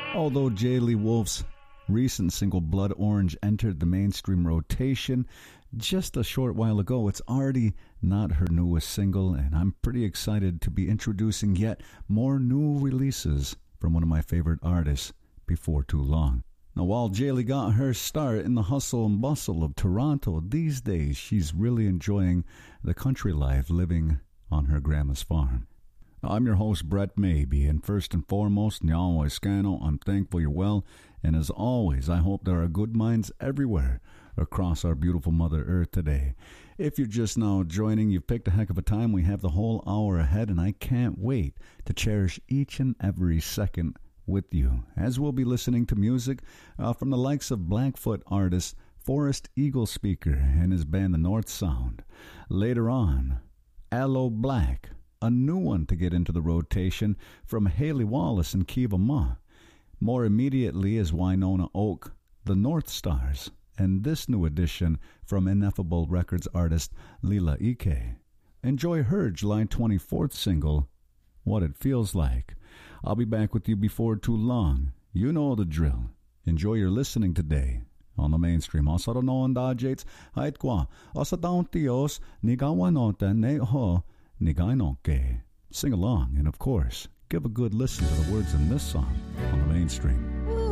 Although J. Lee Wolf's recent single Blood Orange entered the mainstream rotation just a short while ago, it's already not her newest single, and I'm pretty excited to be introducing yet more new releases from one of my favorite artists before too long. Now, while J. Lee got her start in the hustle and bustle of Toronto, these days she's really enjoying the country life living on her grandma's farm. I'm your host, Brett Maybe, and first and foremost, Nyawa Scano, I'm thankful you're well, and as always, I hope there are good minds everywhere across our beautiful Mother Earth today. If you're just now joining, you've picked a heck of a time. We have the whole hour ahead, and I can't wait to cherish each and every second with you, as we'll be listening to music from the likes of Blackfoot artist Forrest Eagle Speaker and his band The North Sound. Later on, Aloe Black, a new one to get into the rotation from Haley Wallace and Kiva Ma. More immediately is Winona Oak, The North Stars, and this new addition from Ineffable Records artist Lila Ike. Enjoy her July 24th single, What It Feels Like. I'll be back with you before too long. You know the drill. Enjoy your listening today on the mainstream. Osa noon dajates, hait kwa, osa daun tios, nigawanote ne ho, Nigainoke. Sing along and, of course, give a good listen to the words in this song on the mainstream.